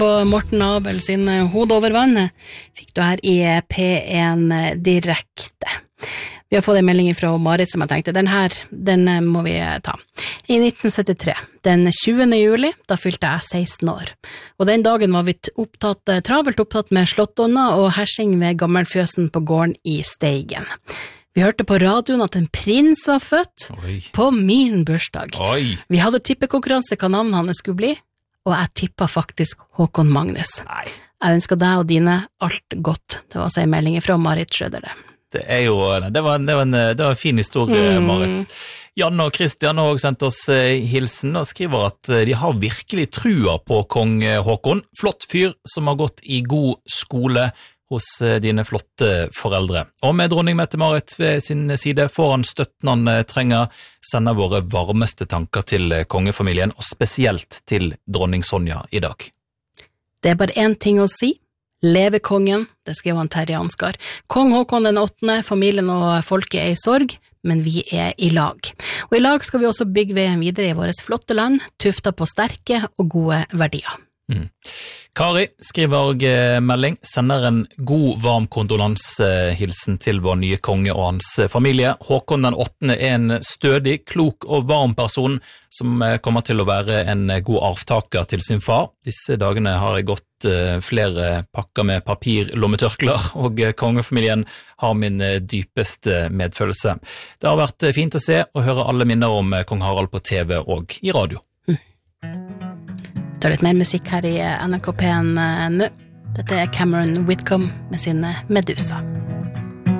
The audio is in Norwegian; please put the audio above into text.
På Morten Abel sin Hode over vannet fikk du her i P1 direkte. Vi har fått en melding fra Marit som jeg tenkte, den må vi ta. I 1973, den 20. juli, da fylte jeg 16 år. Og den dagen var vi travelt opptatt med slåttonna og hersing ved gammelfjøsen på gården i Steigen. Vi hørte på radioen at en prins var født på min bursdag. Vi hadde tippekonkurranse hva navnet hans skulle bli, og jeg tippet faktisk Håkon Magnus. Jeg ønsker deg og dine alt godt. Det var altså en melding fra Marit Schrøder. Det var en fin historie, Marit. Janne og Kristian har også sendt oss hilsen og skriver at de har virkelig trua på kong Håkon. Flott fyr som har gått i god skole hos dine flotte foreldre. Og med dronning Mette-Marit ved sin side får han støtten han trenger, sender våre varmeste tanker til kongefamilien, og spesielt til dronning Sonja i dag. Det bare en ting å si. Leve kongen, det skrev han Terje Ansgar. Kong Håkon den 8., familien og folket i sorg, men vi i lag. Og i lag skal vi også bygge veien videre i vårt flotte land, tufta på sterke og gode verdier. Kari skriver melding, sender en god, varm kondolanshilsen til vår nye konge og hans familie. Håkon den 8. en stødig, klok og varm person som kommer til å være en god arvtaker til sin far. Disse dagene har jeg gått flere pakker med papirlommetørkler, og kongefamilien har min dypeste medfølelse. Det har vært fint å se og høre alle minner om kong Harald på TV og i radio. Det litt mer musikk her i NRK P1 nå. Dette Cameron Whitcomb med sin Medusa.